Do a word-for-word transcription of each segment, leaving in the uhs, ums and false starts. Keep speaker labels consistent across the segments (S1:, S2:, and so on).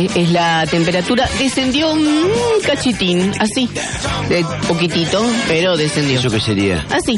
S1: Es la temperatura, descendió un cachitín, así, de poquitito, pero descendió.
S2: ¿Eso qué sería?
S1: Así.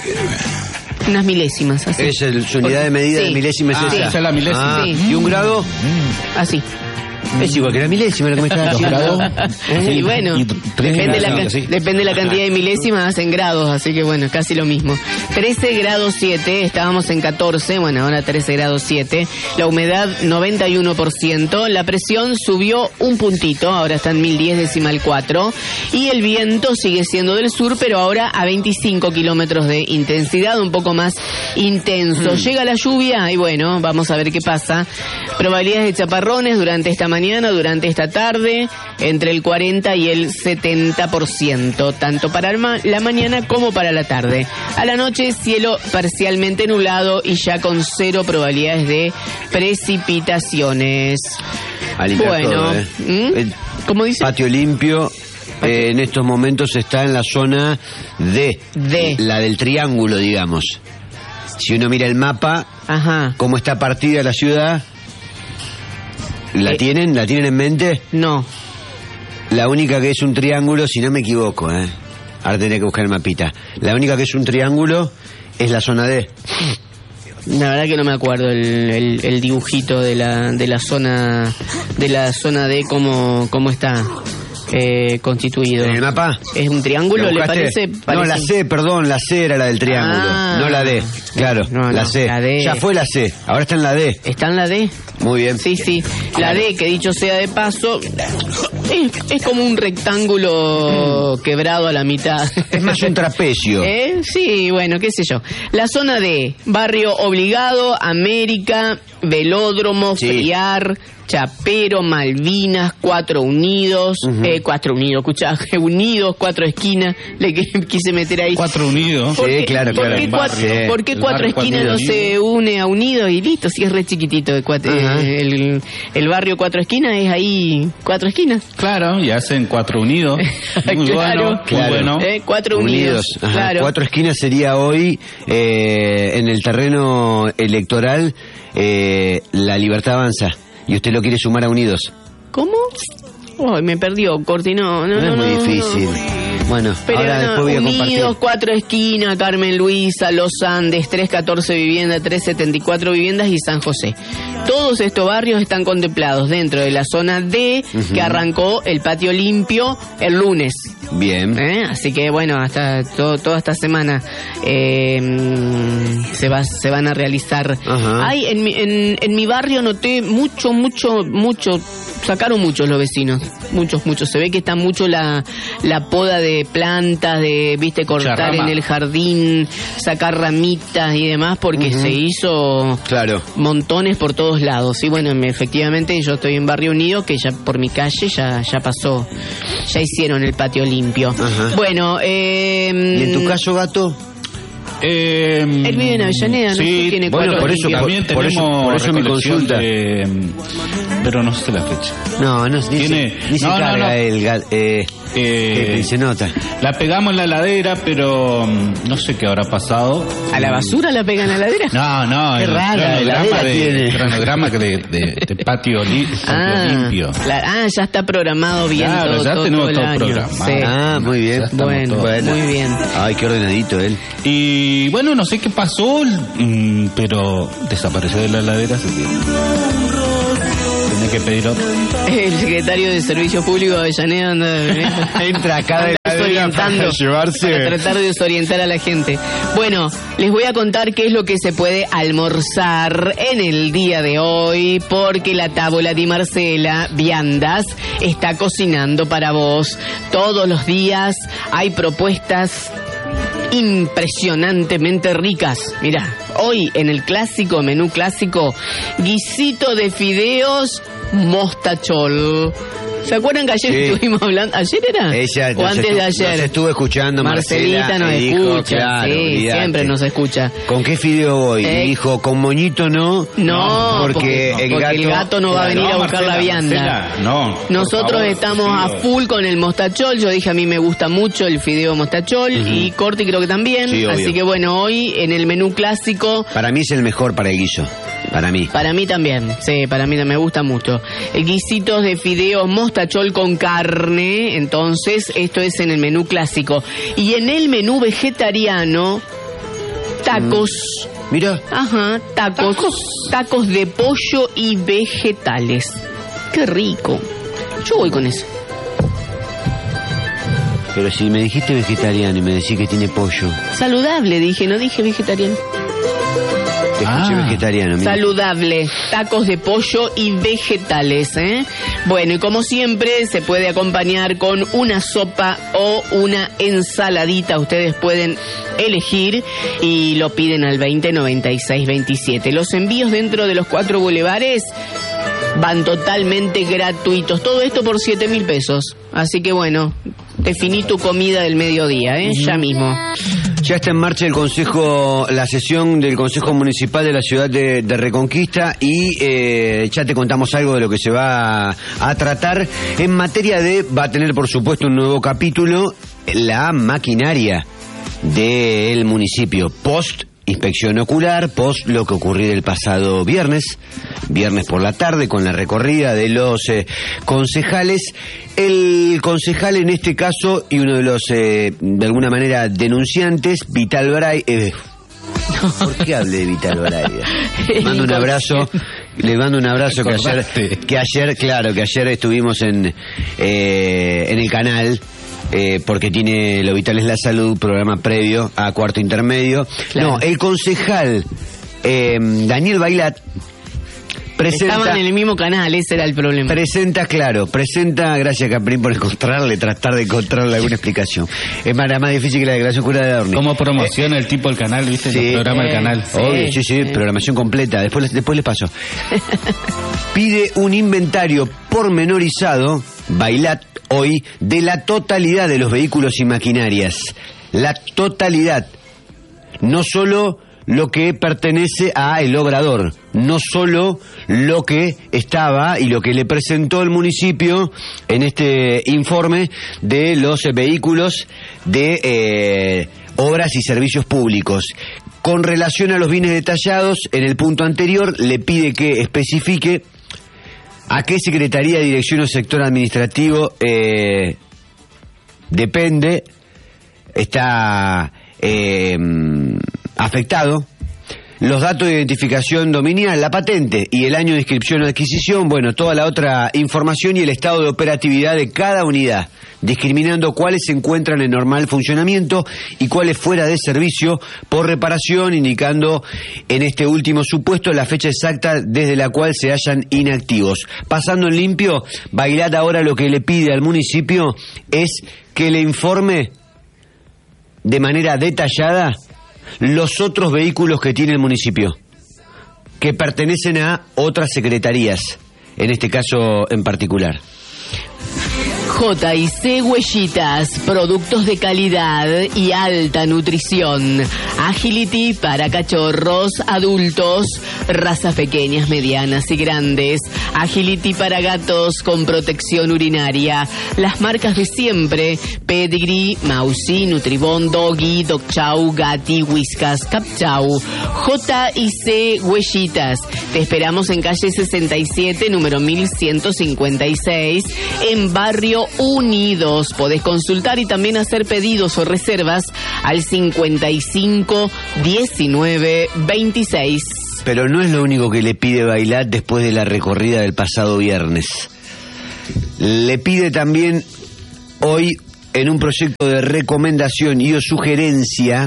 S1: Unas milésimas, así.
S2: Es el, su unidad de medida
S1: sí.
S2: de milésimas
S3: Ah,
S2: es esa.
S3: esa es la milésima.
S2: Ah,
S1: Sí.
S2: ¿Y un grado?
S3: Mm.
S1: Así.
S2: Es igual que la milésima lo que me estás diciendo.
S3: Dos
S1: Y
S3: Sí,
S1: bueno,
S3: y tres
S1: depende la,
S3: grados,
S1: ca-
S3: sí.
S1: depende la cantidad de milésimas en grados, así que bueno, casi lo mismo. trece grados siete, estábamos en catorce, bueno, ahora trece grados siete. La humedad noventa y uno por ciento, la presión subió un puntito, ahora está en mil diez decimal cuatro. Y el viento sigue siendo del sur, pero ahora a veinticinco kilómetros de intensidad, un poco más intenso. Llega la lluvia y bueno, vamos a ver qué pasa. Probabilidades de chaparrones durante esta mañana, durante esta tarde, entre el cuarenta y el setenta por ciento, tanto para el ma- la mañana como para la tarde. A la noche, cielo parcialmente nublado y ya con cero probabilidades de precipitaciones.
S2: A limpiar
S1: Bueno,
S2: todo, ¿eh?
S1: ¿Mm?
S2: El
S1: ¿Cómo dice?
S2: patio limpio eh, en estos momentos está en la zona D,
S1: D.
S2: la del triángulo, digamos. Si uno mira el mapa,
S1: Ajá.
S2: cómo está partida la ciudad, ¿la
S1: Eh.
S2: tienen? ¿La tienen en mente?
S1: No.
S2: La única que es un triángulo, si no me equivoco, ¿eh? Ahora tendría que buscar el mapita. La única que es un triángulo es la zona D.
S1: La verdad que no me acuerdo el, el, el dibujito de la de la zona de la zona D cómo cómo está eh, constituido.
S2: ¿En el mapa?
S1: ¿Es un triángulo?
S2: ¿Lo
S1: ¿Le
S2: buscaste?
S1: parece, parece?
S2: No, la C, perdón, la C era la del triángulo,
S1: Ah.
S2: no la D. Claro,
S1: No,
S2: la
S1: no,
S2: C.
S1: la D.
S2: Ya fue la C, ahora está en la D.
S1: ¿Está en la D?
S2: Muy bien.
S1: Sí, sí. La D, que dicho sea de paso, es, es como un rectángulo quebrado a la mitad.
S2: Es más un trapecio.
S1: ¿Eh? Sí, bueno, qué sé yo. La zona D, Barrio Obligado, América, Velódromo,
S2: Sí.
S1: Friar, Chapero, Malvinas, Cuatro Unidos,
S2: Ujú.
S1: eh, Cuatro Unidos, escuchá, Unidos, Cuatro Esquinas, le que- quise meter ahí.
S3: Cuatro unidos.
S1: ¿Por
S2: Sí,
S1: qué-
S2: claro,
S1: ¿por
S2: claro.
S1: qué
S2: El
S1: cuatro,
S2: barrio.
S1: por qué
S3: El
S1: Cuatro
S3: barrio
S1: Esquinas no
S3: Cuatro
S1: se une a Unidos y listo? Si es re chiquitito de cuatro,
S2: Ajá.
S1: eh, el, el barrio Cuatro Esquinas es ahí Cuatro Esquinas.
S3: Claro, y hacen cuatro unidos. Muy
S1: Claro.
S3: bueno, muy
S2: Claro.
S3: bueno.
S1: Eh, Cuatro Unidos,
S2: Ajá.
S1: claro.
S2: Cuatro esquinas sería hoy eh, en el terreno electoral eh, la libertad avanza y usted lo quiere sumar a Unidos.
S1: ¿Cómo? Ay, me perdió, Corti, no, no,
S2: No,
S1: no,
S2: es muy
S1: no,
S2: difícil.
S1: no.
S2: Bueno,
S1: Pero
S2: ahora
S1: no,
S2: después voy a compartir.
S1: Unidos, Cuatro Esquinas, Carmen Luisa, Los Andes, trescientos catorce viviendas, trescientos setenta y cuatro viviendas y San José. Todos estos barrios están contemplados dentro de la zona D,
S2: Ujú.
S1: que arrancó el patio limpio el lunes.
S2: Bien.
S1: ¿Eh? Así que bueno, hasta todo, toda esta semana eh, mm, se va, se van a realizar.
S2: Ajá.
S1: Ay, en mi, en, en mi barrio noté mucho, mucho, mucho, sacaron muchos los vecinos, muchos, muchos. Se ve que está mucho la, la poda de plantas, de, viste, cortar
S3: Charrama.
S1: en el jardín, sacar ramitas y demás, porque
S2: Ujú.
S1: se hizo
S2: Claro.
S1: montones por todos lados. Y bueno, efectivamente yo estoy en Barrio Unido, que ya por mi calle ya, ya pasó, ya hicieron el patio limpio.
S2: Ajá.
S1: Bueno, eh,
S2: ¿Y en tu caso, Gato?
S3: Eh,
S1: Él vive en Avellaneda, no sé
S3: sí,
S1: si tiene
S2: bueno,
S1: cuatro
S2: por eso-
S1: limpios.
S3: también
S2: por eso-
S3: tenemos
S2: por eso mi
S3: recolección
S2: consulta.
S3: de- pero no sé la fecha.
S2: No, no, ni,
S3: Tiene-
S2: se, ni se
S3: no, no,
S2: carga
S3: no.
S2: el... ga- Eh,
S3: Eh,
S2: que se nota.
S3: La pegamos en la heladera, pero mm, no sé qué habrá pasado.
S1: ¿A la basura la pegan a la ladera?
S3: No, no,
S2: Qué
S3: el
S2: rara,
S3: cronograma
S2: heladera
S3: de,
S2: tiene.
S3: el cronograma de, de- de patio, li- patio
S1: Ah,
S3: limpio.
S1: la- ah, ya está programado bien
S3: Claro,
S1: todo,
S3: ya
S1: todo,
S3: tenemos
S1: todo el
S3: todo
S1: año.
S3: programado.
S1: Sí.
S2: Ah, muy bien.
S3: Ya estamos
S1: Bueno,
S3: todos.
S1: muy bien.
S2: Ay, qué ordenadito él.
S3: Y bueno, no sé qué pasó, mm, pero desapareció de la heladera, así que tenía que pedir otro.
S1: El secretario de Servicios Públicos de Avellaneda anda,
S2: Entra a cada
S1: anda
S2: heladera
S1: desorientando
S2: para llevarse.
S1: para tratar de desorientar a la gente. Bueno, les voy a contar qué es lo que se puede almorzar en el día de hoy, porque la Tábola di Marcela Viandas está cocinando para vos. Todos los días hay propuestas impresionantemente ricas. Mira, hoy en el clásico, menú clásico, guisito de fideos mostachol. ¿Se acuerdan que ayer
S2: Sí.
S1: estuvimos hablando? ¿Ayer era?
S2: Ella
S1: ¿O
S2: nos
S1: antes
S2: estu-
S1: de ayer?
S2: nos estuvo escuchando,
S1: Marcelita
S2: Marcela,
S1: nos
S2: y dijo,
S1: escucha,
S2: claro,
S1: sí,
S2: olvídate.
S1: siempre nos escucha.
S2: ¿Con qué fideo voy?
S1: Eh.
S2: Y dijo, con moñito no.
S1: No,
S2: porque,
S1: porque,
S2: el,
S1: porque
S2: gato,
S1: el gato no va a venir a buscar
S3: Marcela,
S1: la vianda.
S3: Marcela, no. por
S1: Nosotros
S3: favor,
S1: estamos a
S3: sí,
S1: full con el mostachol. Yo dije, a mí me gusta mucho el fideo mostachol y Corti creo que también.
S2: Sí, obvio.
S1: Así que bueno, hoy en el menú clásico,
S2: Para mí es el mejor para el guiso. Para mí.
S1: para mí también, sí, para mí me gusta mucho. El guisitos de fideos mostachol con carne, entonces esto es en el menú clásico. Y en el menú vegetariano, tacos.
S2: Mira,
S1: Ajá, tacos, tacos. de pollo y vegetales. Qué rico. Yo voy con eso.
S2: pero si me dijiste vegetariano y me decís que tiene pollo,
S1: Saludable, dije, no dije vegetariano.
S2: te escuché
S3: Ah.
S2: vegetariano. mira.
S1: Saludable, tacos de pollo y vegetales, ¿eh? Bueno, y como siempre, se puede acompañar con una sopa o una ensaladita. Ustedes pueden elegir y lo piden al veinte noventa y seis veintisiete. Los envíos dentro de los cuatro bulevares van totalmente gratuitos. Todo esto por siete mil pesos. Así que bueno, definí tu comida del mediodía, ¿eh? Ya mismo.
S2: Ya está en marcha el consejo, la sesión del Consejo Municipal de la ciudad de, de Reconquista y eh, ya te contamos algo de lo que se va a, a tratar. En materia de, va a tener por supuesto un nuevo capítulo, la maquinaria del municipio, post inspección ocular, post lo que ocurrió el pasado viernes, viernes por la tarde, con la recorrida de los eh, concejales. El concejal en este caso, y uno de los, eh, de alguna manera, denunciantes, Vital Braida. Eh, ¿Por qué hablé de Vital Braida? Le mando un abrazo. Le mando un abrazo que ayer,
S3: Acordaste.
S2: que ayer, claro, que ayer estuvimos en, eh, en el canal. Eh, porque tiene Lo Vital es la Salud, programa previo a Cuarto Intermedio.
S1: Claro.
S2: No, el concejal eh, Daniel Bailat presenta,
S1: Estaban en el mismo canal, ese era el problema.
S2: presenta, claro, presenta, gracias Caprín por encontrarle, tratar de encontrarle alguna explicación. Es más, era más difícil que la declaración jurada de Orni.
S3: ¿Cómo promociona el tipo el canal, viste?
S2: Sí.
S3: El programa del
S1: Eh,
S3: canal.
S1: sí.
S2: Obvio, sí, sí, programación completa. Después, les- después les paso. Pide un inventario pormenorizado, Bailat hoy, de la totalidad de los vehículos y maquinarias. La totalidad. No solo lo que pertenece a el obrador, no solo lo que estaba y lo que le presentó el municipio en este informe de los eh, vehículos de eh, obras y servicios públicos. Con relación a los bienes detallados, en el punto anterior le pide que especifique a qué Secretaría de Dirección o Sector Administrativo eh, depende, está eh, afectado, los datos de identificación dominial, la patente y el año de inscripción o adquisición, bueno, toda la otra información y el estado de operatividad de cada unidad, discriminando cuáles se encuentran en normal funcionamiento y cuáles fuera de servicio por reparación, indicando en este último supuesto la fecha exacta desde la cual se hallan inactivos. Pasando en limpio, Bailat ahora lo que le pide al municipio es que le informe de manera detallada los otros vehículos que tiene el municipio, que pertenecen a otras secretarías, en este caso en particular.
S1: J y C Huellitas, productos de calidad y alta nutrición. Agility para cachorros, adultos, razas pequeñas, medianas y grandes. Agility para gatos con protección urinaria. Las marcas de siempre: Pedigree, Mausi, Nutribón, Doggy, Dog Chow, Gatti, Whiskas, Cap Chow. J y C Huellitas. Te esperamos en calle sesenta y siete, número mil ciento cincuenta y seis, en Barrio Unidos. Podés consultar y también hacer pedidos o reservas al cincuenta y cinco diecinueve veintiséis.
S2: Pero no es lo único que le pide Bailat después de la recorrida del pasado viernes. Le pide también hoy, en un proyecto de recomendación y o sugerencia,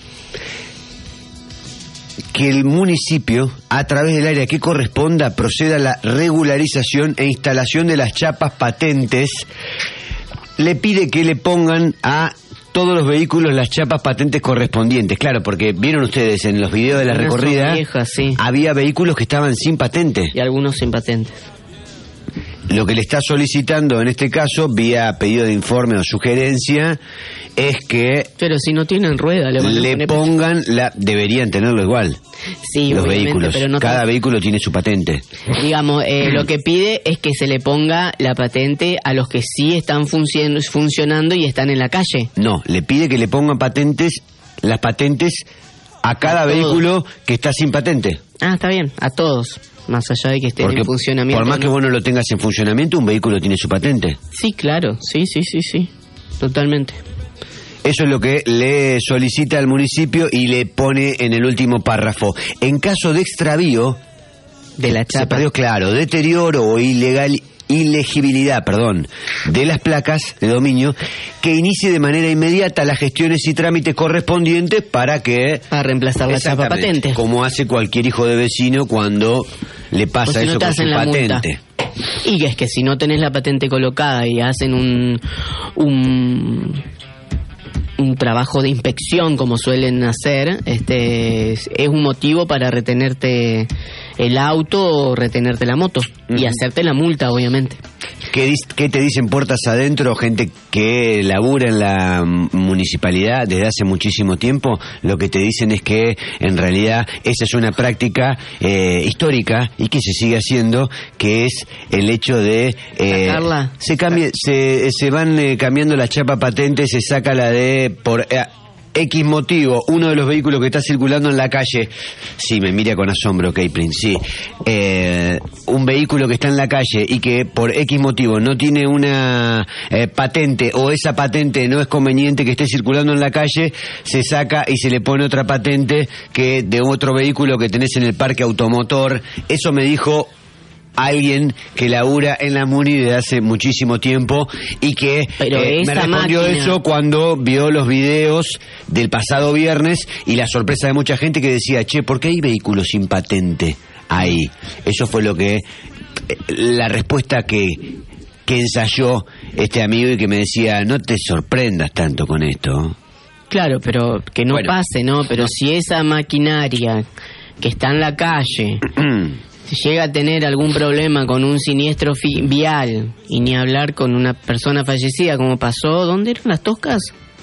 S2: que el municipio, a través del área que corresponda, proceda a la regularización e instalación de las chapas patentes. Le pide que le pongan a todos los vehículos las chapas patentes correspondientes. Claro, porque vieron ustedes en los videos de la
S1: Unas son
S2: recorrida,
S1: viejas, sí.
S2: había vehículos que estaban sin patente.
S1: Y algunos sin patentes.
S2: lo que le está solicitando en este caso, vía pedido de informe o sugerencia, es que
S1: pero si no tienen rueda, le, van
S2: le
S1: a poner...
S2: pongan la, deberían tenerlo igual.
S1: Sí,
S2: los vehículos,
S1: pero no
S2: cada
S1: tan...
S2: vehículo tiene su patente.
S1: Digamos, eh, lo que pide es que se le ponga la patente a los que sí están funci- funcionando y están en la calle.
S2: No, le pide que le pongan patentes, las patentes a cada
S1: a
S2: vehículo que está sin patente.
S1: Ah, está bien, a todos, más allá de que estén
S2: Porque
S1: en funcionamiento.
S2: por más
S1: ¿no?
S2: que vos no lo tengas en funcionamiento, un vehículo tiene su patente.
S1: Sí, claro, sí, sí, sí, sí, totalmente.
S2: Eso es lo que le solicita al municipio y le pone en el último párrafo. En caso de extravío,
S1: de la
S2: se
S1: chapa.
S2: perdió, claro, deterioro o ilegal, ilegibilidad, perdón, de las placas de dominio, que inicie de manera inmediata las gestiones y trámites correspondientes para que...
S1: Para reemplazar la chapa patente.
S2: Como hace cualquier hijo de vecino cuando le pasa
S1: si no
S2: eso
S1: te
S2: con
S1: hacen
S2: su
S1: la
S2: patente.
S1: multa. Y que es que si no tenés la patente colocada y hacen un... un un trabajo de inspección como suelen hacer, este es un motivo para retenerte el auto o retenerte la moto uh-huh. y hacerte la multa, obviamente.
S2: ¿Qué, ¿Qué te dicen puertas adentro? Gente que labura en la municipalidad desde hace muchísimo tiempo, lo que te dicen es que en realidad esa es una práctica eh, histórica y que se sigue haciendo, que es el hecho de eh,
S1: sacarla.
S2: Se cambia, se, se van eh, cambiando la chapa patente, se saca la de por eh, X motivo, uno de los vehículos que está circulando en la calle, sí, me mira con asombro, Keiplin, sí, eh, un vehículo que está en la calle y que por X motivo no tiene una eh, patente o esa patente no es conveniente que esté circulando en la calle, se saca y se le pone otra patente que de otro vehículo que tenés en el parque automotor. Eso me dijo alguien que labura en la Muni desde hace muchísimo tiempo y que eh, me respondió máquina... eso cuando vio los videos del pasado viernes y la sorpresa de mucha gente que decía, che, ¿por qué hay vehículos sin patente ahí? Eso fue lo que la respuesta que que ensayó este amigo y que me decía, no te sorprendas tanto con esto.
S1: Claro, pero que no bueno. pase, ¿no? Pero si esa maquinaria que está en la calle si llega a tener algún problema con un siniestro fi- vial y ni hablar con una persona fallecida como pasó, ¿dónde eran las Toscas?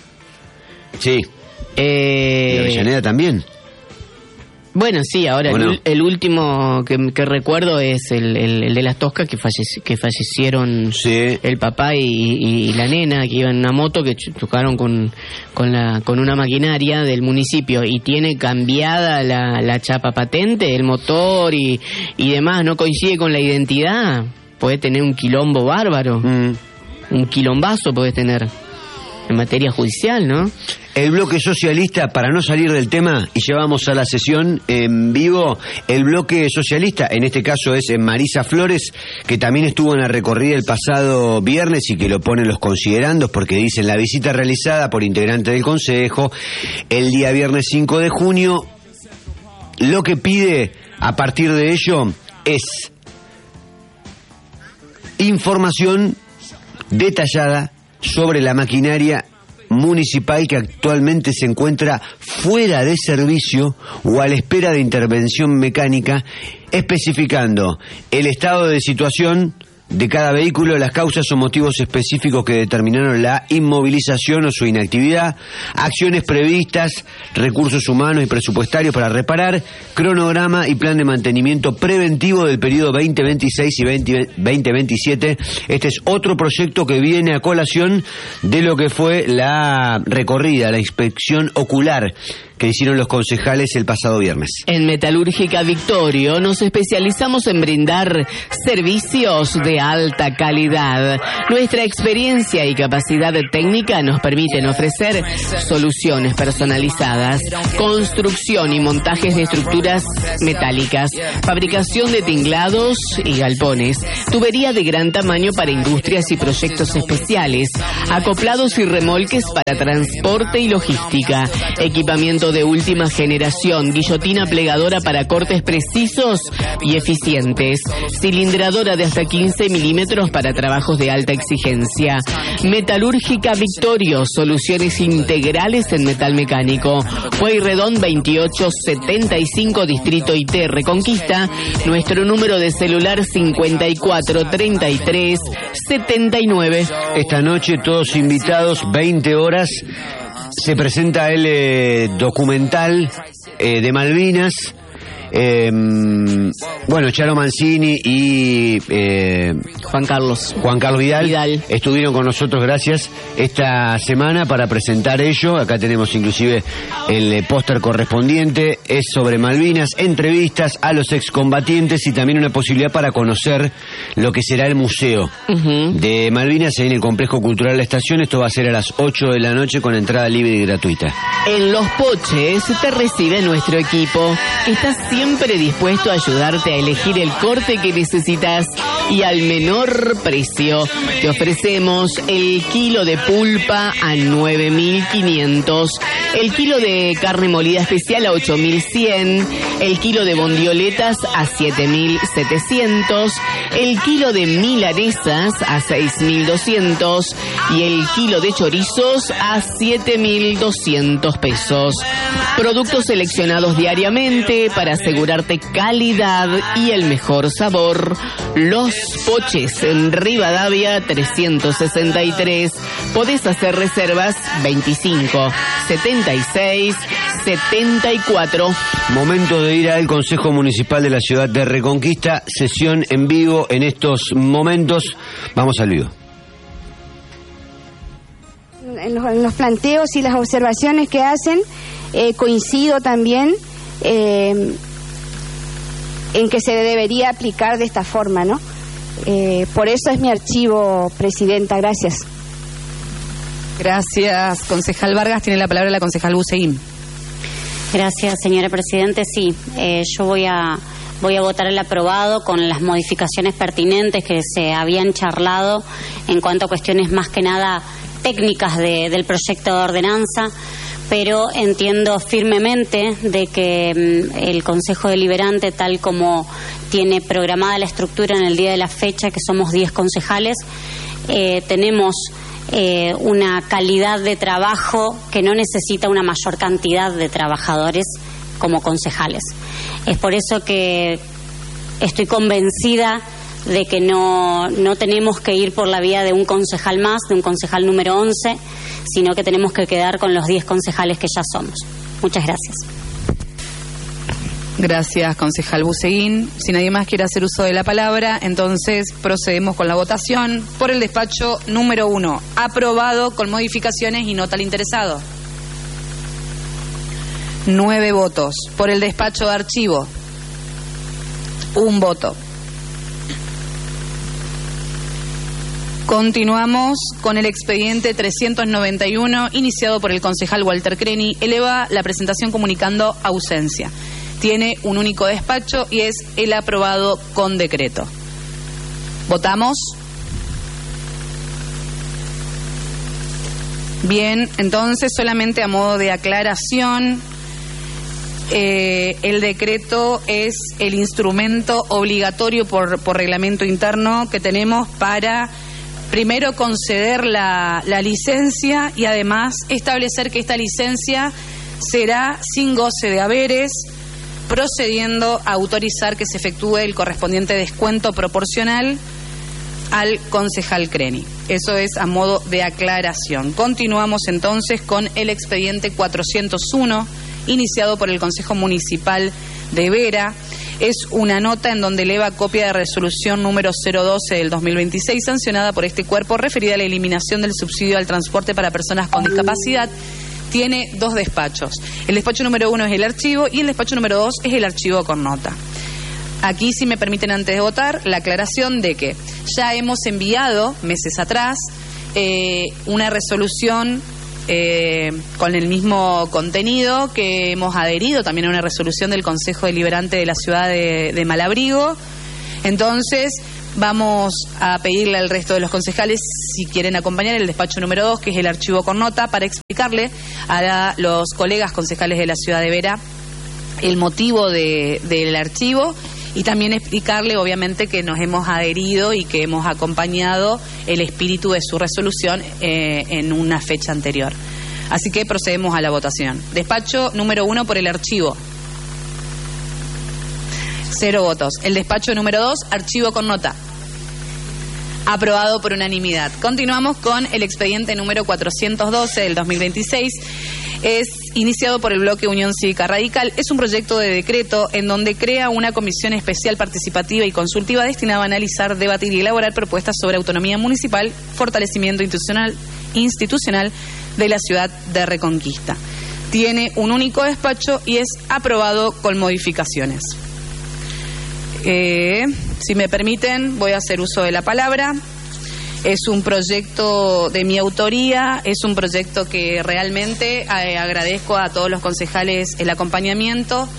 S2: Sí.
S1: Eh,
S2: ¿Y Avellaneda también?
S1: Bueno, sí, ahora el, no? el último que, que recuerdo es el, el, el de las Toscas que, falleci- que fallecieron
S2: sí.
S1: el papá y, y, y la nena que iban en una moto que chocaron con, con, la, con una maquinaria del municipio y tiene cambiada la, la chapa patente, el motor y, y demás, no coincide con la identidad, puede tener un quilombo bárbaro, mm. un quilombazo puedes tener en materia judicial, ¿no?
S2: El bloque socialista, para no salir del tema, y llevamos a la sesión en vivo, el bloque socialista, en este caso es Marisa Flores, que también estuvo en la recorrida el pasado viernes y que lo ponen los considerandos porque dicen la visita realizada por integrante del Consejo el día viernes cinco de junio, lo que pide a partir de ello es información detallada sobre la maquinaria municipal que actualmente se encuentra fuera de servicio o a la espera de intervención mecánica, especificando el estado de situación de cada vehículo, las causas o motivos específicos que determinaron la inmovilización o su inactividad, acciones previstas, recursos humanos y presupuestarios para reparar, cronograma y plan de mantenimiento preventivo del periodo veinte veintiséis y veinte veintisiete. Este es otro proyecto que viene a colación de lo que fue la recorrida, la inspección ocular que hicieron los concejales el pasado viernes.
S1: En Metalúrgica Victorio nos especializamos en brindar servicios de alta calidad. Nuestra experiencia y capacidad técnica nos permiten ofrecer soluciones personalizadas, construcción y montajes de estructuras metálicas, fabricación de tinglados y galpones, tubería de gran tamaño para industrias y proyectos especiales, acoplados y remolques para transporte y logística, equipamiento cemento de última generación, guillotina plegadora para cortes precisos y eficientes, cilindradora de hasta quince milímetros para trabajos de alta exigencia. Metalúrgica Victorio, soluciones integrales en metal mecánico. Pueyrredón veintiocho setenta y cinco, Distrito I T, Reconquista. Nuestro número de celular cincuenta y cuatro treinta y tres setenta y nueve.
S2: Esta noche todos invitados, veinte horas, se presenta el eh, documental eh, de Malvinas. Eh, bueno, Charo Mancini y eh,
S1: Juan Carlos
S2: Juan Carlos Vidal,
S1: Vidal
S2: estuvieron con nosotros, gracias, esta semana para presentar ello. Acá tenemos inclusive el eh, póster correspondiente. Es sobre Malvinas, entrevistas a los excombatientes y también una posibilidad para conocer lo que será el museo uh-huh. de Malvinas en el Complejo Cultural La Estación. Esto va a ser a las ocho de la noche con entrada libre y gratuita.
S1: En Los Poches te recibe nuestro equipo, que está siempre dispuesto a ayudarte a elegir el corte que necesitas y al menor precio. Te ofrecemos el kilo de pulpa a nueve mil quinientos, el kilo de carne molida especial a ocho mil cien, el kilo de bondioletas a siete mil setecientos, el kilo de milanesas a seis mil doscientos y el kilo de chorizos a siete mil doscientos pesos. Productos seleccionados diariamente para asegurarte calidad y el mejor sabor. Los Poches en Rivadavia trescientos sesenta y tres. Podés hacer reservas veinticinco setenta y seis setenta y cuatro.
S2: Momento de ir al Consejo Municipal de la Ciudad de Reconquista. Sesión en vivo en estos momentos. Vamos al vivo.
S4: En los, en los planteos y las observaciones que hacen, eh, coincido también eh, en que se debería aplicar de esta forma, ¿no? Eh, por eso es mi archivo, Presidenta. Gracias.
S5: Gracias, concejal Vargas. Tiene la palabra la concejal Buseguín.
S6: Gracias, señora Presidente. Sí, eh, yo voy a voy a votar el aprobado con las modificaciones pertinentes que se habían charlado en cuanto a cuestiones más que nada técnicas de, del proyecto de ordenanza, pero entiendo firmemente de que mm, el Consejo Deliberante, tal como tiene programada la estructura en el día de la fecha, que somos diez concejales, eh, tenemos eh, una calidad de trabajo que no necesita una mayor cantidad de trabajadores como concejales. Es por eso que estoy convencida de que no, no tenemos que ir por la vía de un concejal más, de un concejal número once, sino que tenemos que quedar con los diez concejales que ya somos. Muchas gracias.
S5: Gracias, concejal Buseguín. Si nadie más quiere hacer uso de la palabra, entonces procedemos con la votación por el despacho número uno. Aprobado con modificaciones y nota al interesado. Nueve votos. Por el despacho de archivo, un voto. Continuamos con el expediente trescientos noventa y uno, iniciado por el concejal Walter Creni. Eleva la presentación comunicando ausencia. Tiene un único despacho y es el aprobado con decreto. ¿Votamos? Bien, entonces solamente a modo de aclaración, eh, el decreto es el instrumento obligatorio por, por reglamento interno que tenemos para primero conceder la, la licencia y además establecer que esta licencia será sin goce de haberes, procediendo a autorizar que se efectúe el correspondiente descuento proporcional al concejal Creni. Eso es a modo de aclaración. Continuamos entonces con el expediente cuatrocientos uno, iniciado por el Consejo Municipal de Vera. Es una nota en donde eleva copia de resolución número cero doce del dos mil veintiséis, sancionada por este cuerpo, referida a la eliminación del subsidio al transporte para personas con discapacidad. Tiene dos despachos. El despacho número uno es el archivo y el despacho número dos es el archivo con nota. Aquí, si me permiten, antes de votar, la aclaración de que ya hemos enviado meses atrás eh, una resolución eh, con el mismo contenido, que hemos adherido también a una resolución del Consejo Deliberante de la ciudad de, de Malabrigo. Entonces, Vamos a pedirle al resto de los concejales si quieren acompañar el despacho número dos, que es el archivo con nota, para explicarle a la, los colegas concejales de la ciudad de Vera el motivo de, del archivo, y también explicarle, obviamente, que nos hemos adherido y que hemos acompañado el espíritu de su resolución eh, en una fecha anterior. Así que procedemos a la votación. Despacho número uno por el archivo. Cero votos. El despacho número dos, archivo con nota. Aprobado por unanimidad. Continuamos con el expediente número cuatrocientos doce del dos mil veintiséis. Es iniciado por el bloque Unión Cívica Radical. Es un proyecto de decreto en donde crea una comisión especial participativa y consultiva destinada a analizar, debatir y elaborar propuestas sobre autonomía municipal, fortalecimiento institucional, institucional de la ciudad de Reconquista. Tiene un único despacho y es aprobado con modificaciones. Eh, si me permiten, voy a hacer uso de la palabra. Es un proyecto de mi autoría, es un proyecto que realmente eh, agradezco a todos los concejales el acompañamiento.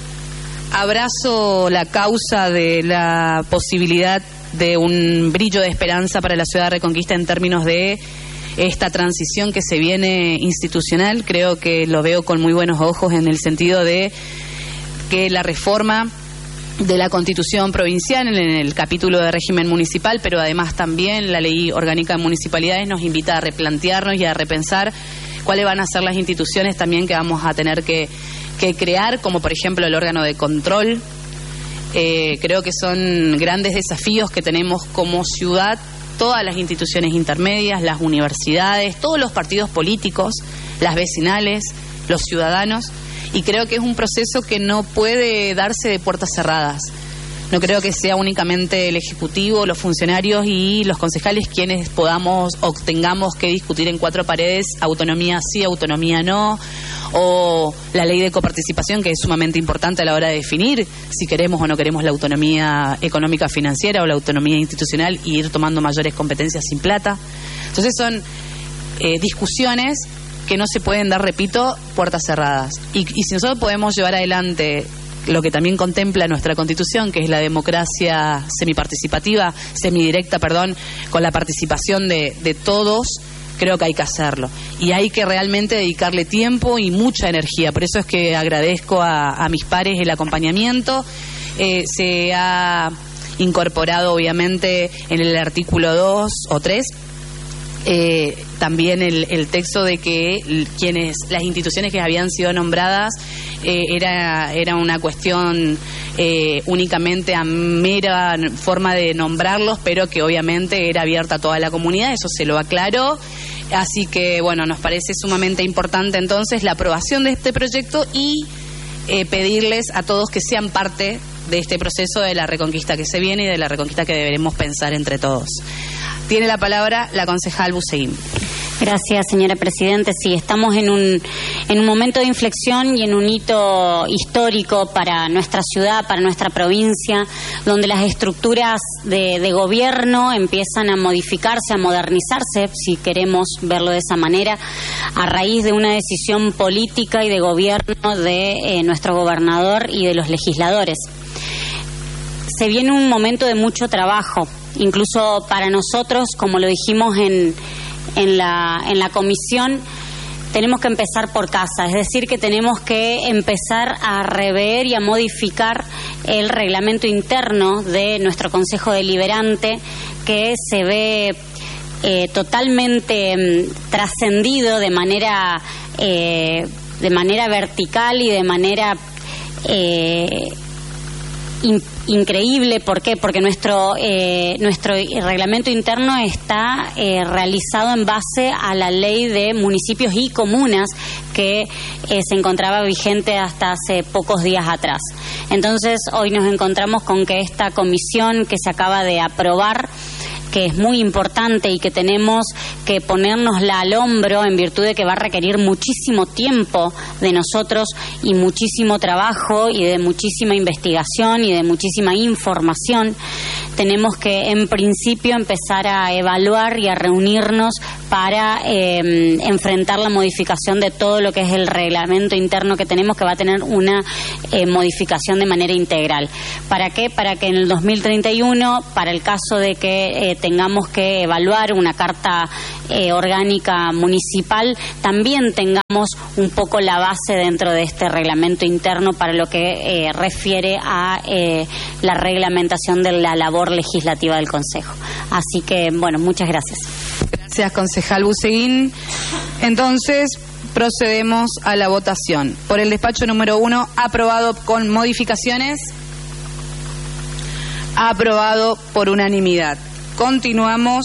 S5: Abrazo la causa de la posibilidad de un brillo de esperanza para la ciudad de Reconquista en términos de esta transición que se viene institucional. Creo que lo veo con muy buenos ojos en el sentido de que la reforma de la Constitución provincial en el capítulo de régimen municipal, pero además también la Ley Orgánica de Municipalidades nos invita a replantearnos y a repensar cuáles van a ser las instituciones también que vamos a tener que, que crear, como por ejemplo el órgano de control. Eh, creo que son grandes desafíos que tenemos como ciudad, todas las instituciones intermedias, las universidades, todos los partidos políticos, las vecinales, los ciudadanos. Y creo que es un proceso que no puede darse de puertas cerradas. No creo que sea únicamente el Ejecutivo, los funcionarios y los concejales quienes podamos o tengamos que discutir en cuatro paredes autonomía sí, autonomía no, o la ley de coparticipación, que es sumamente importante a la hora de definir si queremos o no queremos la autonomía económica financiera o la autonomía institucional y ir tomando mayores competencias sin plata. Entonces son eh, discusiones que no se pueden dar, repito, puertas cerradas. Y, y si nosotros podemos llevar adelante lo que también contempla nuestra Constitución, que es la democracia semiparticipativa, semidirecta, perdón, con la participación de, de todos, creo que hay que hacerlo. Y hay que realmente dedicarle tiempo y mucha energía. Por eso es que agradezco a, a mis pares el acompañamiento. Eh, se ha incorporado, obviamente, en el artículo dos o tres, Eh, también el, el texto de que quienes las instituciones que habían sido nombradas eh, era, era una cuestión eh, únicamente a mera forma de nombrarlos, pero que obviamente era abierta a toda la comunidad, eso se lo aclaró. Así que bueno, nos parece sumamente importante entonces la aprobación de este proyecto y eh, pedirles a todos que sean parte de este proceso de la reconquista que se viene y de la reconquista que deberemos pensar entre todos. Tiene la palabra la concejal Buseguín.
S6: Gracias, señora Presidente. Sí, estamos en un, en un momento de inflexión y en un hito histórico para nuestra ciudad, para nuestra provincia, donde las estructuras de, de gobierno empiezan a modificarse, a modernizarse, si queremos verlo de esa manera, a raíz de una decisión política y de gobierno de eh, nuestro gobernador y de los legisladores. Se viene un momento de mucho trabajo, incluso para nosotros, como lo dijimos en, en, la, en la comisión, tenemos que empezar por casa, es decir, que tenemos que empezar a rever y a modificar el reglamento interno de nuestro Consejo Deliberante, que se ve eh, totalmente eh, trascendido de manera, eh, de manera vertical y de manera Eh, In, increíble. ¿Por qué? Porque nuestro eh, nuestro reglamento interno está eh, realizado en base a la ley de municipios y comunas que eh, se encontraba vigente hasta hace pocos días atrás. Entonces hoy nos encontramos con que esta comisión que se acaba de aprobar que es muy importante y que tenemos que ponérnosla al hombro en virtud de que va a requerir muchísimo tiempo de nosotros y muchísimo trabajo y de muchísima investigación y de muchísima información. Tenemos que en principio empezar a evaluar y a reunirnos para eh, enfrentar la modificación de todo lo que es el reglamento interno que tenemos, que va a tener una eh, modificación de manera integral. ¿Para qué? Para que en el dos mil treinta y uno, para el caso de que eh, tengamos que evaluar una carta eh, orgánica municipal, también tengamos un poco la base dentro de este reglamento interno para lo que eh, refiere a eh, la reglamentación de la labor legislativa del Consejo. Así que, bueno, muchas gracias.
S5: Gracias, concejal Buseguín. Entonces, procedemos a la votación. Por el despacho número uno, aprobado con modificaciones. Aprobado por unanimidad. Continuamos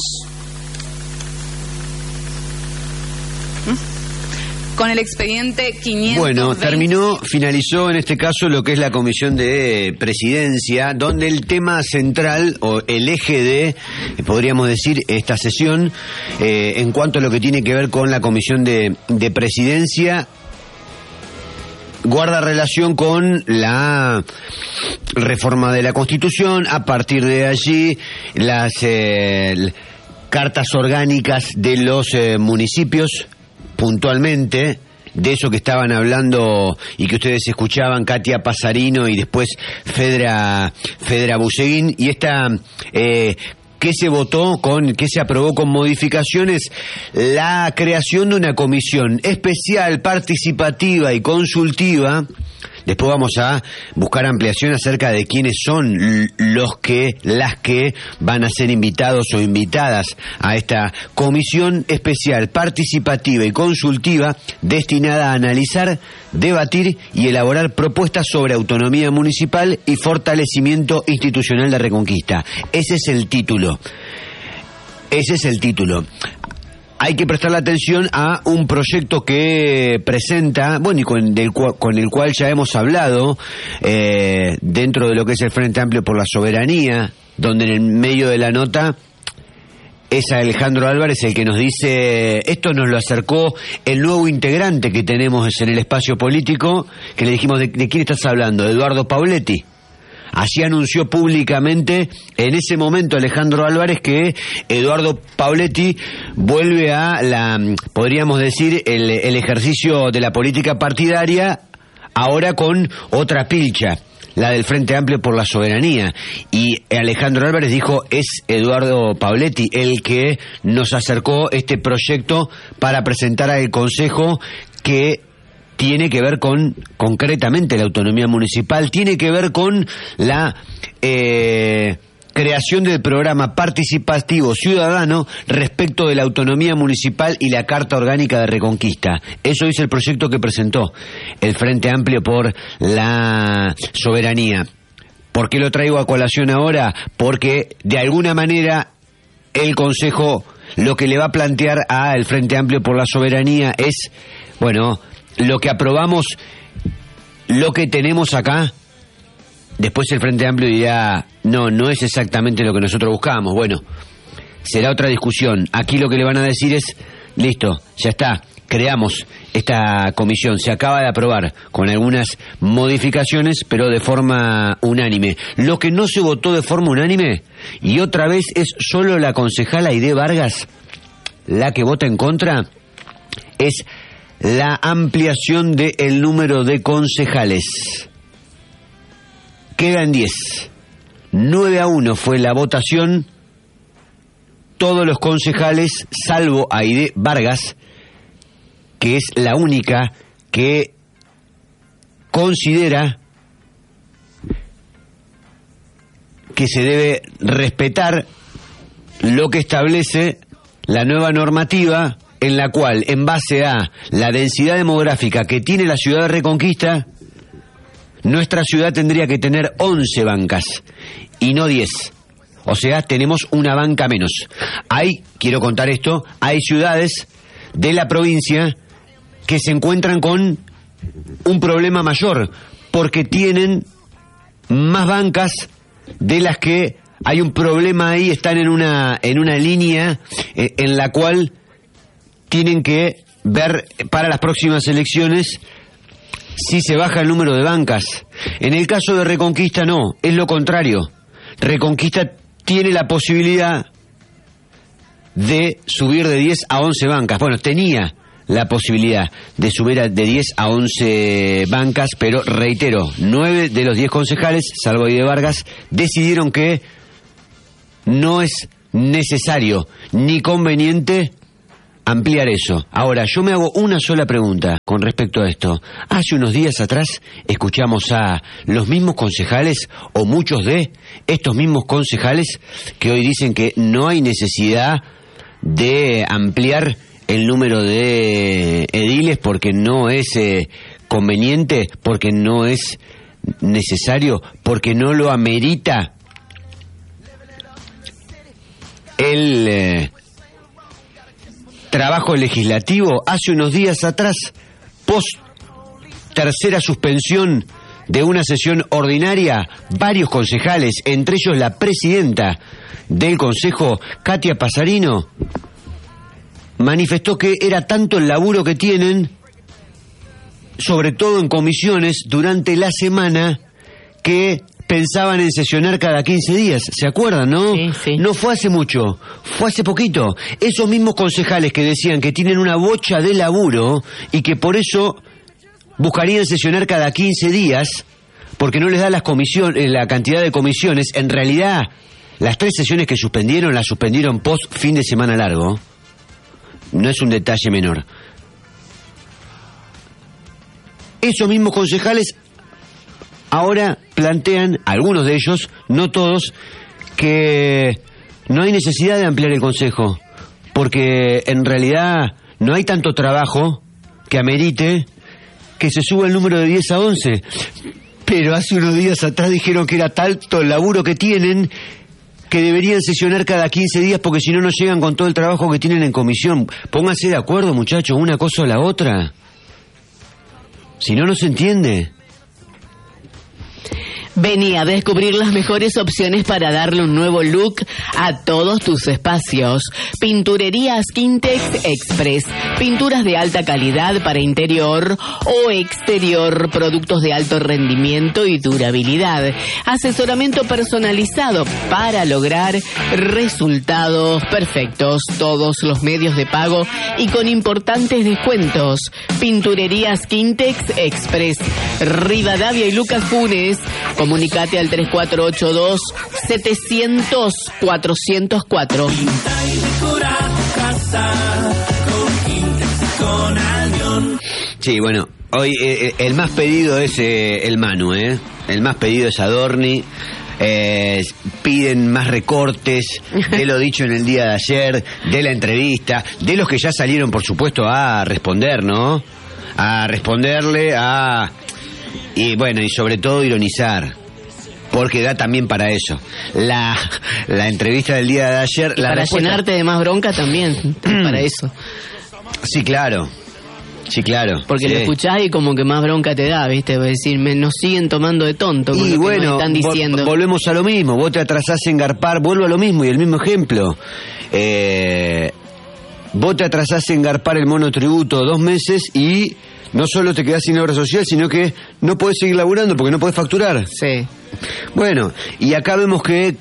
S5: con el expediente quinientos veinte.
S2: Bueno, terminó, finalizó en este caso lo que es la comisión de presidencia, donde el tema central o el eje de, podríamos decir, esta sesión, eh, en cuanto a lo que tiene que ver con la comisión de, de presidencia, guarda relación con la reforma de la Constitución. A partir de allí, las eh, cartas orgánicas de los eh, municipios, puntualmente, de eso que estaban hablando y que ustedes escuchaban, Katia Pasarino y después Fedra, Fedra Buseguín, y esta... Eh, ¿Qué se votó con, qué se aprobó con modificaciones? La creación de una comisión especial, participativa y consultiva. Después vamos a buscar ampliación acerca de quiénes son los que, las que van a ser invitados o invitadas a esta comisión especial, participativa y consultiva destinada a analizar, debatir y elaborar propuestas sobre autonomía municipal y fortalecimiento institucional de Reconquista. Ese es el título. Ese es el título. Hay que prestarle atención a un proyecto que presenta, bueno, y con, del, con el cual ya hemos hablado, eh, dentro de lo que es el Frente Amplio por la Soberanía, donde en el medio de la nota es Alejandro Álvarez el que nos dice, esto nos lo acercó el nuevo integrante que tenemos en el espacio político, que le dijimos, ¿de, de quién estás hablando? Eduardo Pauletti. Así anunció públicamente en ese momento Alejandro Álvarez que Eduardo Pauletti vuelve a la, podríamos decir, el, el ejercicio de la política partidaria, ahora con otra pilcha, la del Frente Amplio por la Soberanía. Y Alejandro Álvarez dijo, es Eduardo Pauletti el que nos acercó este proyecto para presentar al Consejo, que tiene que ver con, concretamente, la autonomía municipal, tiene que ver con la eh, creación del programa participativo ciudadano respecto de la autonomía municipal y la Carta Orgánica de Reconquista. Eso es el proyecto que presentó el Frente Amplio por la Soberanía. ¿Por qué lo traigo a colación ahora? Porque, de alguna manera, el Consejo lo que le va a plantear al Frente Amplio por la Soberanía es, bueno, lo que aprobamos, lo que tenemos acá. Después el Frente Amplio dirá, no, no es exactamente lo que nosotros buscábamos. Bueno, será otra discusión. Aquí lo que le van a decir es, listo, ya está, creamos esta comisión, se acaba de aprobar con algunas modificaciones, pero de forma unánime. Lo que no se votó de forma unánime, y otra vez es solo la concejala Aide Vargas la que vota en contra, es la ampliación del número de concejales. Quedan diez. nueve a uno fue la votación. Todos los concejales, salvo Aide Vargas, que es la única que considera que se debe respetar lo que establece la nueva normativa, en la cual, en base a la densidad demográfica que tiene la ciudad de Reconquista, nuestra ciudad tendría que tener once bancas y no diez. O sea, tenemos una banca menos. Hay, quiero contar esto, hay ciudades de la provincia que se encuentran con un problema mayor, porque tienen más bancas de las que hay un problema ahí, están en una, en una línea eh, en la cual tienen que ver para las próximas elecciones si se baja el número de bancas. En el caso de Reconquista no, es lo contrario. Reconquista tiene la posibilidad de subir de diez a once bancas. Bueno, tenía la posibilidad de subir de diez a once bancas, pero reitero, nueve de los diez concejales, salvo Aide Vargas, decidieron que no es necesario ni conveniente ampliar eso. Ahora, yo me hago una sola pregunta con respecto a esto. Hace unos días atrás escuchamos a los mismos concejales, o muchos de estos mismos concejales, que hoy dicen que no hay necesidad de ampliar el número de ediles porque no es eh, conveniente, porque no es necesario, porque no lo amerita el eh, trabajo legislativo. Hace unos días atrás, post tercera suspensión de una sesión ordinaria, varios concejales, entre ellos la presidenta del Consejo, Katia Pasarino, manifestó que era tanto el laburo que tienen, sobre todo en comisiones, durante la semana, que pensaban en sesionar cada quince días. ¿Se acuerdan, no?
S1: Sí, sí.
S2: No fue hace mucho, fue hace poquito. Esos mismos concejales que decían que tienen una bocha de laburo y que por eso buscarían sesionar cada quince días, porque no les da las comisiones, la cantidad de comisiones. En realidad, las tres sesiones que suspendieron, las suspendieron post fin de semana largo. No es un detalle menor. Esos mismos concejales ahora plantean, algunos de ellos, no todos, que no hay necesidad de ampliar el Consejo, porque en realidad no hay tanto trabajo que amerite que se suba el número de diez a once. Pero hace unos días atrás dijeron que era tanto el laburo que tienen que deberían sesionar cada quince días porque si no, no llegan con todo el trabajo que tienen en comisión. Pónganse de acuerdo, muchachos, una cosa o la otra. Si no, no se entiende.
S1: Vení a descubrir las mejores opciones para darle un nuevo look a todos tus espacios. Pinturerías Quintex Express. Pinturas de alta calidad para interior o exterior. Productos de alto rendimiento y durabilidad. Asesoramiento personalizado para lograr resultados perfectos. Todos los medios de pago y con importantes descuentos. Pinturerías Quintex Express. Rivadavia y Lucas Funes. Comunicate al tres cuatro ocho dos, setecientos, cuatrocientos cuatro.
S2: Sí, bueno, hoy eh, el más pedido es eh, el Manu, ¿eh? El más pedido es Adorni. Eh, piden más recortes de lo dicho en el día de ayer, de la entrevista, de los que ya salieron, por supuesto, a responder, ¿no? A responderle, a... Y bueno, y sobre todo ironizar, porque da también para eso. La, la entrevista del día de ayer... La
S1: para
S2: respuesta...
S1: llenarte de más bronca también, para eso.
S2: Sí, claro. Sí, claro.
S1: Porque
S2: sí.
S1: Lo escuchás y como que más bronca te da, ¿viste? Es decir, me, nos siguen tomando de tonto con
S2: y
S1: lo que
S2: bueno,
S1: nos están diciendo.
S2: Vo- volvemos a lo mismo. Vos te atrasás en garpar, vuelvo a lo mismo y el mismo ejemplo. Eh, vos te atrasás en garpar el monotributo dos meses y... no solo te quedás sin obra social, sino que no podés seguir laburando porque no podés facturar.
S1: Sí.
S2: Bueno, y acá vemos que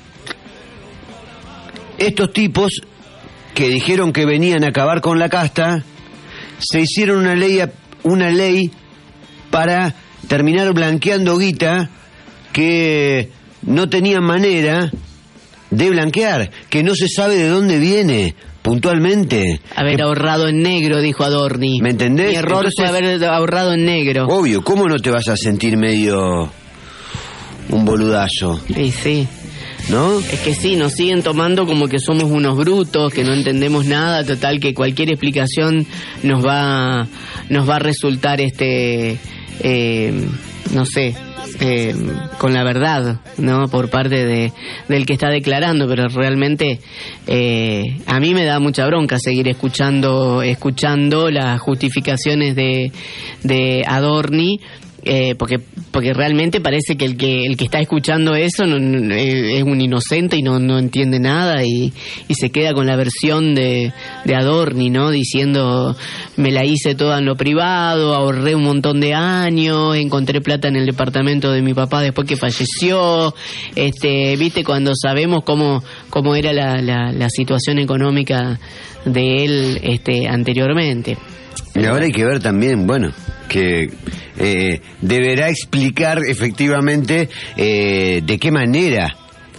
S2: estos tipos que dijeron que venían a acabar con la casta, se hicieron una ley, una ley para terminar blanqueando guita que no tenían manera de blanquear, que no se sabe de dónde viene. Puntualmente.
S1: Haber
S2: que...
S1: ahorrado en negro, dijo Adorni.
S2: ¿Me entendés?
S1: Mi error
S2: Entonces,
S1: fue haber ahorrado en negro.
S2: Obvio, ¿cómo no te vas a sentir medio un boludazo?
S1: Sí, sí.
S2: ¿No?
S1: Es que sí, nos siguen tomando como que somos unos brutos, que no entendemos nada, total que cualquier explicación nos va, nos va a resultar este, eh, no sé, eh, con la verdad, ¿no? Por parte de del que está declarando, pero realmente eh, a mí me da mucha bronca seguir escuchando escuchando las justificaciones de de Adorni Eh, porque porque realmente parece que el que el que está escuchando eso no, no, es un inocente y no, no entiende nada y, y se queda con la versión de, de Adorni, ¿no? Diciendo, me la hice toda en lo privado, ahorré un montón de años, encontré plata en el departamento de mi papá después que falleció, este, viste, cuando sabemos cómo cómo era la, la, la situación económica de él este anteriormente.
S2: Y ahora hay que ver también, bueno, que eh, deberá explicar efectivamente eh, de qué manera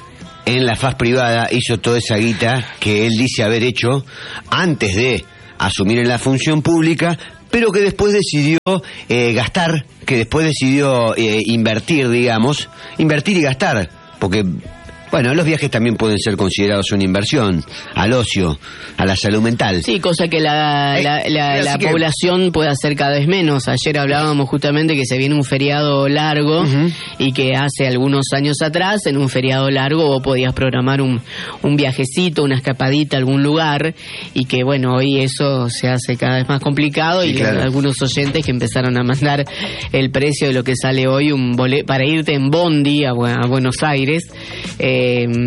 S2: en la faz privada hizo toda esa guita que él dice haber hecho antes de asumir en la función pública, pero que después decidió eh, gastar, que después decidió eh, invertir, digamos, invertir y gastar, porque... Bueno, los viajes también pueden ser considerados una inversión al ocio, a la salud mental.
S1: Sí, cosa que la,
S2: Eh,
S1: la, la, la
S2: que...
S1: población puede hacer cada vez menos. Ayer hablábamos justamente que se viene un feriado largo uh-huh. y que hace algunos años atrás, en un feriado largo, vos podías programar un, un viajecito, una escapadita a algún lugar y que, bueno, hoy eso se hace cada vez más complicado y, y claro. algunos oyentes que empezaron a mandar el precio de lo que sale hoy un boleto para irte en bondi a, a Buenos Aires. Eh,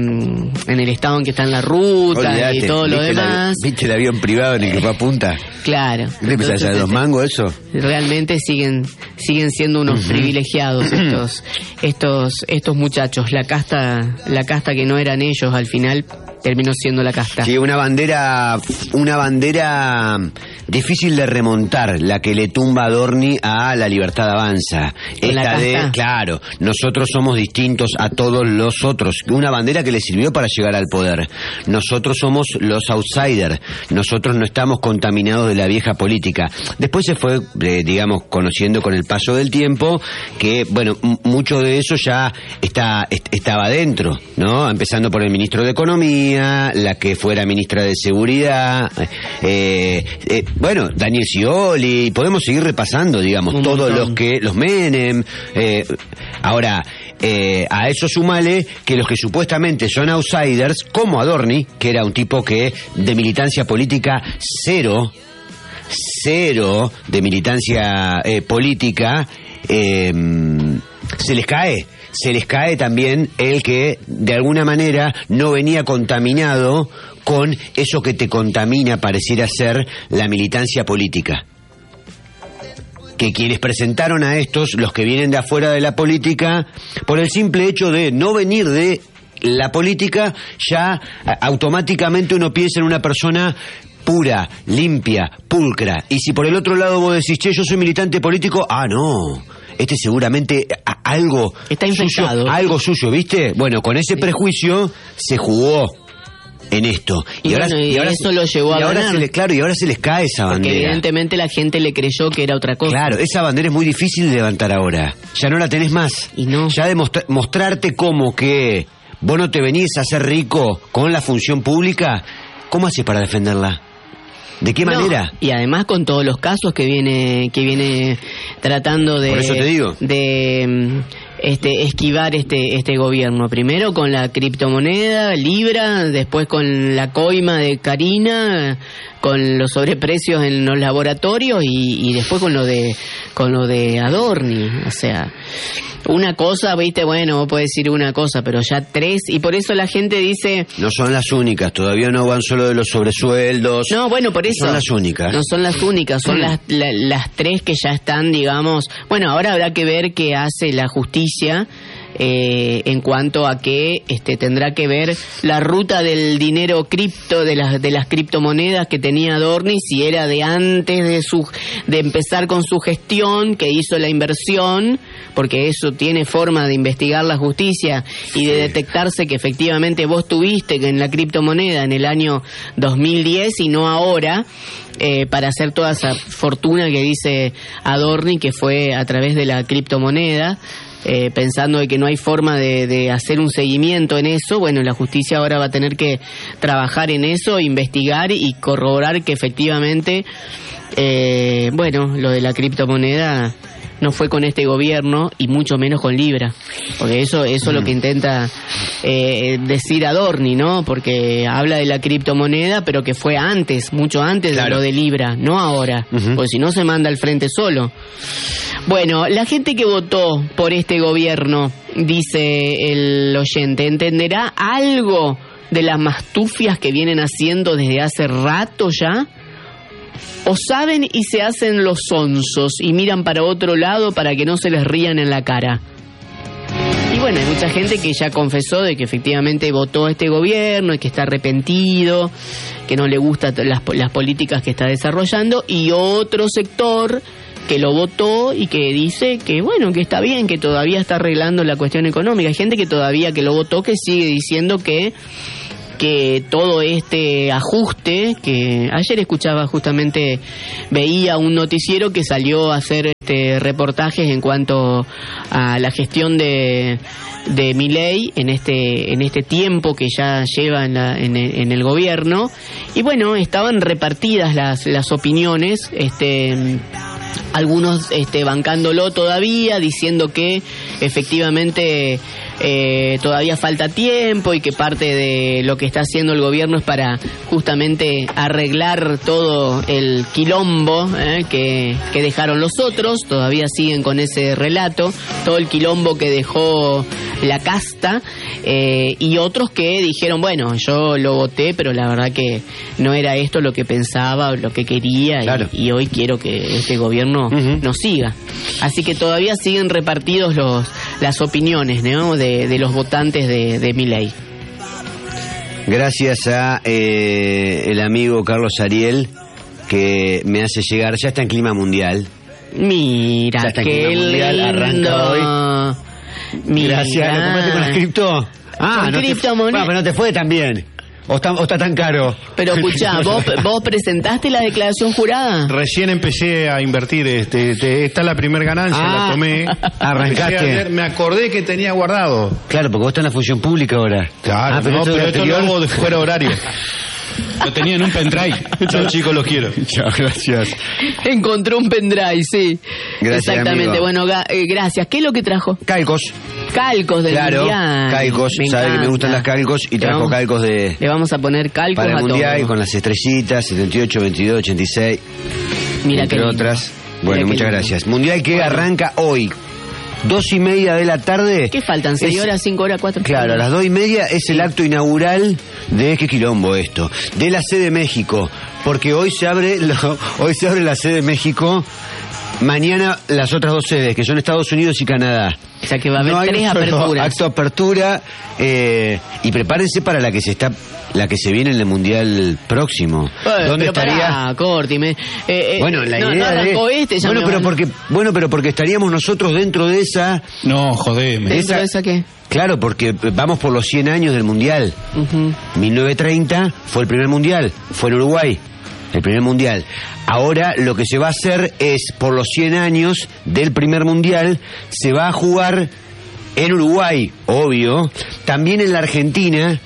S1: en el estado en que está en la ruta. Olvidate, y todo lo demás.
S2: La, ¿Viste el avión privado en el que fue a punta?
S1: Claro.
S2: ¿Le empezás a dos mangos eso?
S1: Realmente siguen siguen siendo unos uh-huh. privilegiados estos estos estos muchachos. La casta la casta que no eran ellos al final terminó siendo la casta.
S2: Sí, una bandera una bandera difícil de remontar, la que le tumba a Adorni a La Libertad Avanza. Esta de, claro, nosotros somos distintos a todos los otros. Una bandera que le sirvió para llegar al poder. Nosotros somos los outsiders. Nosotros no estamos contaminados de la vieja política. Después se fue, eh, digamos, conociendo con el paso del tiempo que, bueno, m- mucho de eso ya está est- estaba dentro, ¿no? Empezando por el ministro de Economía, la que fuera ministra de Seguridad, eh, eh, bueno, Daniel Scioli, podemos seguir repasando, digamos, Un todos montón. los que, los Menem, eh, ahora, eh, a eso sumale que los que supuestamente son outsiders, como Adorni, que era un tipo que de militancia política cero, cero de militancia eh, política, eh, se les cae. Se les cae también el que de alguna manera no venía contaminado con eso que te contamina, pareciera ser la militancia política. Que quienes presentaron a estos, los que vienen de afuera de la política, por el simple hecho de no venir de la política, ya automáticamente uno piensa en una persona pura, limpia, pulcra. Y si por el otro lado vos decís, che, yo soy militante político, ah, no... Este seguramente a, algo
S1: está infectado.
S2: Suyo, algo suyo, ¿viste? Bueno, con ese prejuicio se jugó en esto.
S1: Y, y ahora, bueno, y y ahora eso se, lo llevó a
S2: y ahora
S1: ganar.
S2: Se le, claro, y ahora se les cae esa bandera.
S1: Porque evidentemente la gente le creyó que era otra cosa.
S2: Claro, esa bandera es muy difícil de levantar ahora. Ya no la tenés más.
S1: Y no.
S2: Ya de mostra- mostrarte como que vos no te venís a hacer rico con la función pública, ¿cómo haces para defenderla? ¿De qué
S1: no,
S2: manera?
S1: Y además con todos los casos que viene que viene tratando de
S2: Por eso te digo.
S1: de este esquivar este este gobierno, primero con la criptomoneda Libra, después con la coima de Karina, con los sobreprecios en los laboratorios y, y después con lo de con lo de Adorni, o sea, una cosa, viste, bueno, vos podés decir una cosa, pero ya tres, y por eso la gente dice...
S2: No son las únicas, todavía no van solo de los sobresueldos.
S1: No, bueno, por eso...
S2: No son las únicas.
S1: No son las únicas, son las, la, las tres que ya están, digamos... Bueno, ahora habrá que ver qué hace la justicia eh, en cuanto a que este, tendrá que ver la ruta del dinero cripto, de las, de las criptomonedas que tenía Adorni, si era de antes de, su, de empezar con su gestión, que hizo la inversión, porque eso tiene forma de investigar la justicia y de detectarse que efectivamente vos tuviste que en la criptomoneda en el año dos mil diez y no ahora, eh, para hacer toda esa fortuna que dice Adorni que fue a través de la criptomoneda, eh, pensando de que no hay forma de, de hacer un seguimiento en eso. Bueno, la justicia ahora va a tener que trabajar en eso, investigar y corroborar que efectivamente, eh, bueno, lo de la criptomoneda no fue con este gobierno y mucho menos con Libra, porque eso eso es lo que intenta eh, decir Adorni, ¿no? Porque habla de la criptomoneda, pero que fue antes, mucho antes claro. de lo de Libra, no ahora, uh-huh. porque si no se manda al frente solo. Bueno, la gente que votó por este gobierno, dice el oyente, ¿entenderá algo de las mastufias que vienen haciendo desde hace rato ya? ¿O saben y se hacen los sonsos y miran para otro lado para que no se les rían en la cara? Y bueno, hay mucha gente que ya confesó de que efectivamente votó a este gobierno y que está arrepentido, que no le gustan las, las políticas que está desarrollando, y otro sector que lo votó y que dice que bueno, que está bien, que todavía está arreglando la cuestión económica. Hay gente que todavía que lo votó que sigue diciendo que que todo este ajuste, que ayer escuchaba justamente, veía un noticiero que salió a hacer este reportajes en cuanto a la gestión de de Milei en este en este tiempo que ya lleva en, la, en, el, en el gobierno, y bueno, estaban repartidas las las opiniones, este algunos este bancándolo todavía, diciendo que efectivamente eh, todavía falta tiempo y que parte de lo que está haciendo el gobierno es para justamente arreglar todo el quilombo eh, que, que dejaron los otros. Todavía siguen con ese relato, todo el quilombo que dejó la casta, eh, y otros que dijeron, bueno, yo lo voté, pero la verdad que no era esto lo que pensaba o lo que quería, claro. y, y hoy quiero que este gobierno uh-huh. nos siga. Así que todavía siguen repartidos los las opiniones, ¿no? de, de los votantes de, de Milei.
S2: Gracias a eh, el amigo Carlos Ariel, que me hace llegar, ya está en clima mundial.
S1: Mira, ya está en clima mundial, arranca hoy. Mira.
S2: Gracias, ¿lo compraste con las cripto? Ah,
S1: con
S2: no
S1: criptomonedas.
S2: Bueno, pero no te fue tan bien. ¿O está, o está tan caro?
S1: Pero escuchá, ¿vos, ¿vos presentaste la declaración jurada?
S7: Recién empecé a invertir, este, este esta es la primera ganancia, ah, la tomé.
S2: Arrancaste.
S7: Ayer, me acordé que tenía guardado.
S2: Claro, porque vos estás en la función pública ahora.
S7: Claro, ah, pero no, esto, pero esto lo hago de fuera horario.
S3: Lo tenía en un pendrive.
S7: Yo, chicos, los quiero.
S2: Chao, gracias.
S1: Encontró un pendrive, sí.
S2: Gracias,
S1: exactamente.
S2: Amigo.
S1: Bueno, eh, gracias. ¿Qué es lo que trajo?
S2: Calcos.
S1: Calcos del
S2: claro,
S1: mundial.
S2: Calcos.
S1: Me
S2: sabe
S1: encanta.
S2: que me gustan las calcos y trajo
S1: vamos,
S2: calcos de...
S1: Le vamos a poner calcos
S2: para el
S1: a
S2: mundial
S1: todo.
S2: Con las estrellitas, setenta y ocho, veintidós, ochenta y seis.
S1: Mira
S2: entre
S1: qué
S2: otras. Bueno,
S1: Mira
S2: muchas
S1: lindo.
S2: gracias. Mundial que
S1: bueno.
S2: arranca hoy. Dos y media de la tarde.
S1: ¿Qué faltan? ¿Seis es, horas, cinco horas, cuatro?
S2: Claro, a las dos y media es sí. el acto inaugural de qué quilombo esto, de la sede México, porque hoy se abre, lo, hoy se abre la sede México, mañana las otras dos sedes, que son Estados Unidos y Canadá.
S1: O sea que va a haber
S2: no
S1: tres aperturas.
S2: Acto apertura eh, y prepárense para la que se está, la que se viene en el mundial próximo.
S1: Bueno,
S2: ¿Dónde
S1: pero
S2: estaría?
S1: Pará, Corti, me, eh, eh,
S2: bueno, la
S1: no,
S2: idea
S1: no arrancó
S2: de,
S1: este, ya
S2: bueno,
S1: me
S2: pero
S1: van...
S2: porque, bueno, pero porque estaríamos nosotros dentro de esa.
S3: No, jodeme.
S1: ¿Dentro esa, de esa qué?
S2: Claro, porque vamos por los cien años del mundial.
S1: Uh-huh.
S2: mil novecientos treinta fue el primer mundial, fue en Uruguay. El primer mundial. Ahora lo que se va a hacer es, por los cien años del primer mundial, se va a jugar en Uruguay, obvio, también en la Argentina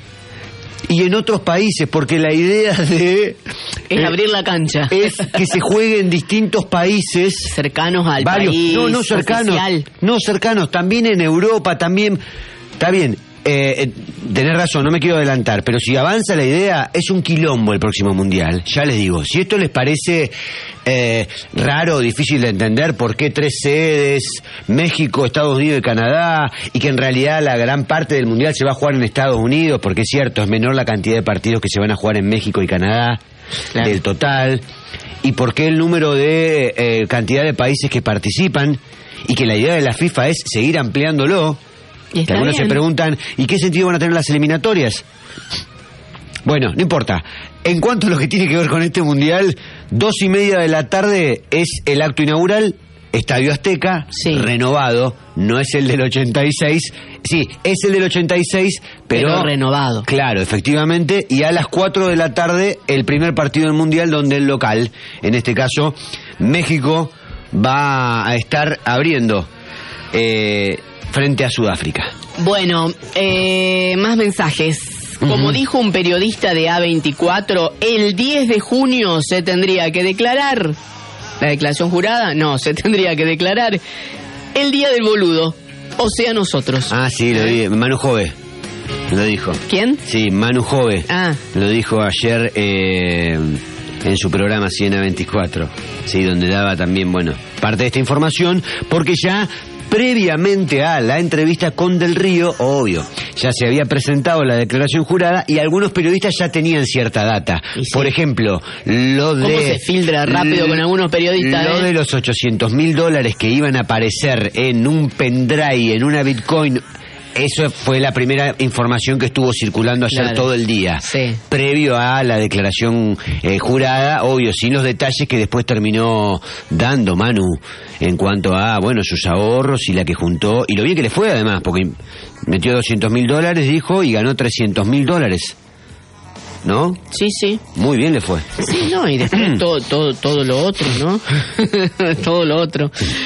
S2: y en otros países, porque la idea de...
S1: Es eh, abrir la cancha.
S2: Es que se juegue en distintos países.
S1: Cercanos al
S2: varios,
S1: país.
S2: No, no cercanos. Oficial. No cercanos, también en Europa, también... Está bien. Eh, eh, tenés razón, no me quiero adelantar, pero si avanza la idea, es un quilombo el próximo mundial. Ya les digo, si esto les parece eh, raro, difícil de entender, por qué tres sedes, México, Estados Unidos y Canadá, y que en realidad la gran parte del mundial se va a jugar en Estados Unidos, porque es cierto, es menor la cantidad de partidos que se van a jugar en México y Canadá, claro, del total, y por qué el número de eh, cantidad de países que participan, y que la idea de la FIFA es seguir ampliándolo. Que algunos bien. Se preguntan, ¿y qué sentido van a tener las eliminatorias? Bueno, no importa. En cuanto a lo que tiene que ver con este mundial, dos y media de la tarde es el acto inaugural, Estadio Azteca, sí, renovado, no es el del ochenta y seis, sí, es el del ochenta y seis, pero,
S1: pero renovado.
S2: Claro, efectivamente, y a las cuatro de la tarde el primer partido del mundial donde el local, en este caso, México, va a estar abriendo... Eh, frente a Sudáfrica.
S1: Bueno, eh, más mensajes. Como uh-huh. dijo un periodista de A veinticuatro, el diez de junio se tendría que declarar La declaración jurada, no, se tendría que declarar el día del boludo, o sea, nosotros.
S2: Ah, sí, lo vi. Manu Jove lo dijo.
S1: ¿Quién?
S2: Sí, Manu Jove.
S1: Ah.
S2: Lo dijo ayer eh, en su programa Siena veinticuatro. Sí, donde daba también, bueno, parte de esta información, porque ya previamente a la entrevista con Del Río, obvio, ya se había presentado la declaración jurada y algunos periodistas ya tenían cierta data.
S1: Sí.
S2: Por ejemplo, lo de...
S1: ¿Cómo se filtra rápido con algunos periodistas?
S2: Lo
S1: eh?
S2: de los ochocientos mil dólares que iban a aparecer en un pendrive, en una Bitcoin... Eso fue la primera información que estuvo circulando ayer
S1: Claro.
S2: todo el día.
S1: Sí.
S2: Previo a la declaración eh, jurada, obvio, sin los detalles que después terminó dando Manu en cuanto a, bueno, sus ahorros y la que juntó, y lo bien que le fue además, porque metió doscientos mil dólares, dijo, y ganó trescientos mil dólares. ¿No?
S1: Sí, sí.
S2: Muy bien le fue.
S1: Sí, no, y después todo, todo, todo lo otro, ¿no? Todo lo otro.